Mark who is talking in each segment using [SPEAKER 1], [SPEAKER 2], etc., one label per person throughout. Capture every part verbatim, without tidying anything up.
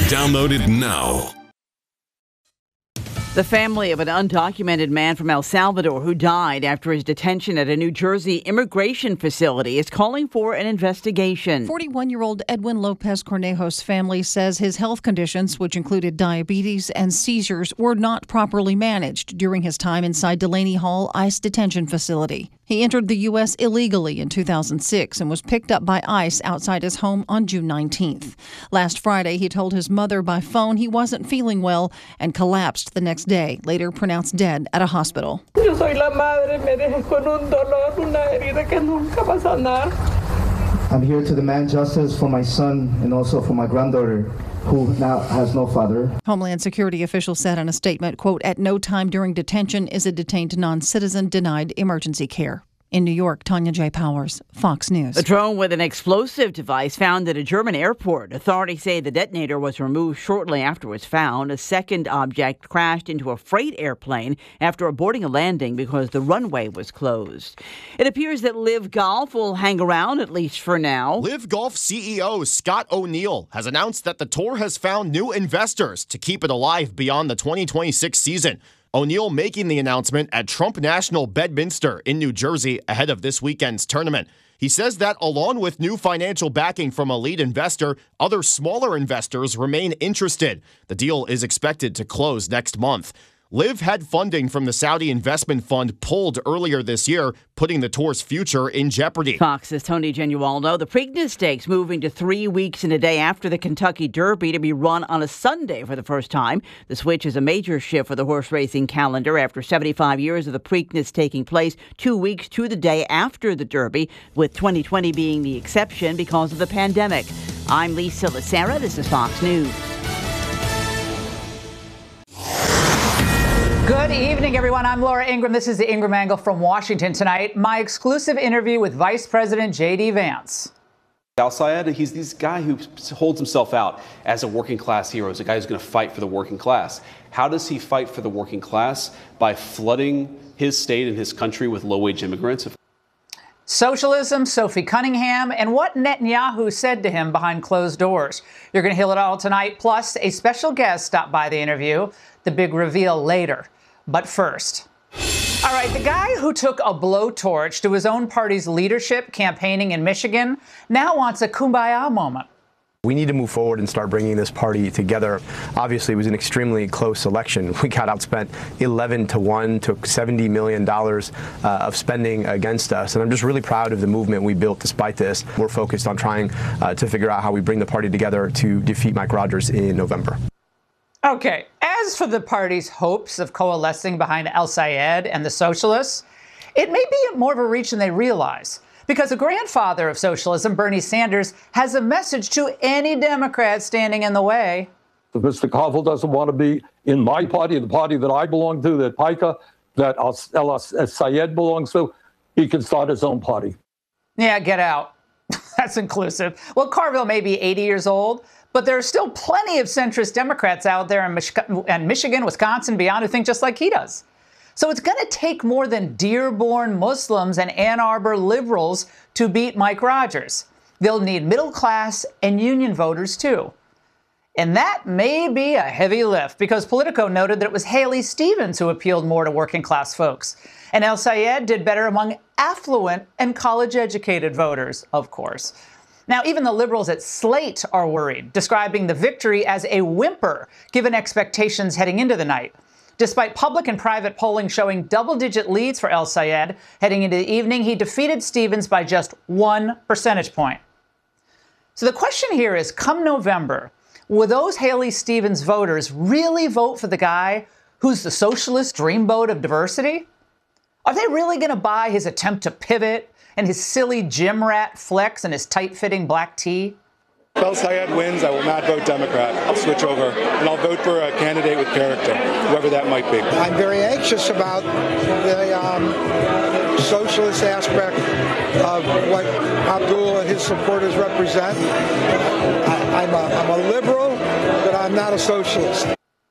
[SPEAKER 1] Download it now.
[SPEAKER 2] The family of an undocumented man from El Salvador who died after his detention at a New Jersey immigration facility is calling for an investigation.
[SPEAKER 3] forty-one-year-old Edwin Lopez Cornejo's family says his health conditions, which included diabetes and seizures, were not properly managed during his time inside Delaney Hall ICE detention facility. He entered the U S illegally in two thousand six and was picked up by ICE outside his home on June nineteenth. Last Friday, he told his mother by phone he wasn't feeling well and collapsed the next day, later pronounced dead at a hospital.
[SPEAKER 4] Yo soy la madre, me dejan con un dolor, una herida que nunca va a sanar.
[SPEAKER 5] I'm here to demand justice for my son and also for my granddaughter, who now has no father.
[SPEAKER 3] Homeland Security officials said in a statement, quote, "At no time during detention is a detained non-citizen denied emergency care." In New York, Tanya J. Powers, Fox News.
[SPEAKER 2] A drone with an explosive device found at a German airport. Authorities say the detonator was removed shortly after it was found. A second object crashed into a freight airplane after aborting a landing because the runway was closed. It appears that Live Golf will hang around, at least for now.
[SPEAKER 6] Live Golf C E O Scott O'Neill has announced that the tour has found new investors to keep it alive beyond the twenty twenty-six season. O'Neill making the announcement at Trump National Bedminster in New Jersey ahead of this weekend's tournament. He says that along with new financial backing from a lead investor, other smaller investors remain interested. The deal is expected to close next month. Liv had funding from the Saudi investment fund pulled earlier this year, putting the tour's future in jeopardy.
[SPEAKER 2] Fox's Tony Genualdo. The Preakness Stakes moving to three weeks and a day after the Kentucky Derby to be run on a Sunday for the first time. The switch is a major shift for the horse racing calendar after seventy-five years of the Preakness taking place two weeks to the day after the Derby, with twenty twenty being the exception because of the pandemic. I'm Lisa Lacera. This is Fox News.
[SPEAKER 7] Good evening, everyone. I'm Laura Ingraham. This is the Ingraham Angle from Washington tonight. My exclusive interview with Vice President J D. Vance.
[SPEAKER 8] Al-Sayed, he's this guy who holds himself out as a working class hero, as a guy who's going to fight for the working class. How does he fight for the working class? By flooding his state and his country with low-wage immigrants.
[SPEAKER 7] Socialism, Sophie Cunningham, and what Netanyahu said to him behind closed doors. You're going to hear it all tonight, plus a special guest stopped by the interview. The big reveal later. But first. All right, the guy who took a blowtorch to his own party's leadership campaigning in Michigan now wants a kumbaya moment.
[SPEAKER 9] We need to move forward and start bringing this party together. Obviously, it was an extremely close election. We got outspent eleven to one, took seventy million dollars uh, of spending against us. And I'm just really proud of the movement we built despite this. We're focused on trying uh, to figure out how we bring the party together to defeat Mike Rogers in November.
[SPEAKER 7] Okay, as for the party's hopes of coalescing behind Al-Sayed and the socialists, it may be more of a reach than they realize. Because the grandfather of socialism, Bernie Sanders, has a message to any Democrat standing in the way.
[SPEAKER 10] If Mister Koval doesn't want to be in my party, the party that I belong to, that Pica, that Al-Sayed belongs to, he can start his own party.
[SPEAKER 7] Yeah, get out. That's inclusive. Well, Carville may be eighty years old, but there are still plenty of centrist Democrats out there in Mich- and Michigan, Wisconsin, beyond who think just like he does. So it's going to take more than Dearborn Muslims and Ann Arbor liberals to beat Mike Rogers. They'll need middle class and union voters, too. And that may be a heavy lift, because Politico noted that it was Haley Stevens who appealed more to working class folks. And Al-Sayed did better among affluent and college-educated voters, of course. Now, even the liberals at Slate are worried, describing the victory as a whimper, given expectations heading into the night. Despite public and private polling showing double-digit leads for Al-Sayed heading into the evening, he defeated Stevens by just one percentage point. So the question here is, come November, will those Haley Stevens voters really vote for the guy who's the socialist dreamboat of diversity? Are they really going to buy his attempt to pivot and his silly gym rat flex and his tight-fitting black tee?
[SPEAKER 11] If Al-Sayed wins, I will not vote Democrat. I'll switch over, and I'll vote for a candidate with character, whoever that might be.
[SPEAKER 12] I'm very anxious about the um, socialist aspect of what Abdul and his supporters represent. I, I'm, a, I'm a liberal, but I'm not a socialist.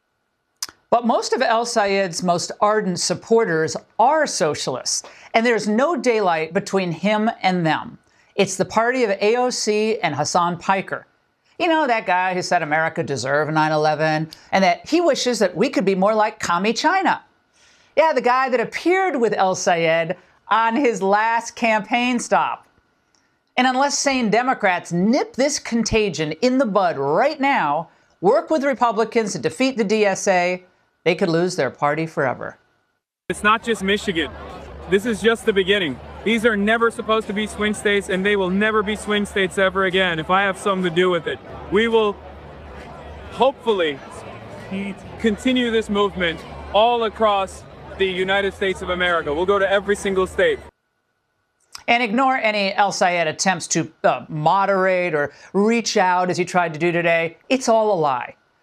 [SPEAKER 7] But most of Al-Sayed's most ardent supporters are socialists, and there's no daylight between him and them. It's the party of A O C and Hassan Piker. You know, that guy who said America deserved nine eleven and that he wishes that we could be more like commie China. Yeah, the guy that appeared with El Sayed on his last campaign stop. And unless sane Democrats nip this contagion in the bud right now, work with Republicans to defeat the D S A, they could lose their party forever.
[SPEAKER 1] It's not just Michigan. This is just the beginning. These are never supposed to be swing states, and they will never be swing states ever again if I have something to do with it. We will hopefully continue this movement all across the United States of America. We'll go to every single state.
[SPEAKER 7] And ignore any El Sayed attempts to uh, moderate or reach out as he tried to do today. It's all a lie.